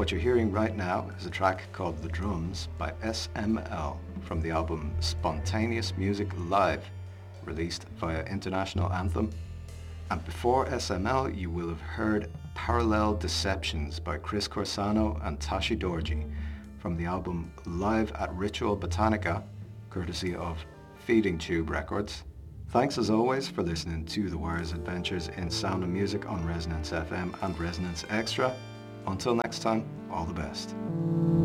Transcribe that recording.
What you're hearing right now is a track called The Drums by SML from the album Spontaneous Music Live, released via International Anthem. And before SML, you will have heard Parallel Deceptions by Chris Corsano and Tashi Dorji from the album Live at Ritual Botanica, courtesy of Feeding Tube Records. Thanks as always for listening to The Wire's adventures in sound and music on Resonance FM and Resonance Extra. Until next time, all the best.